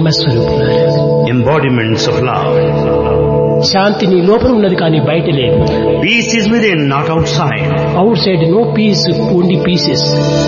స్వరూపులారా, embodiments of love. శాంతి నీ లోపల ఉన్నది కానీ బయట లేదు. Peace is within, not outside. Out side no piece, only pieces.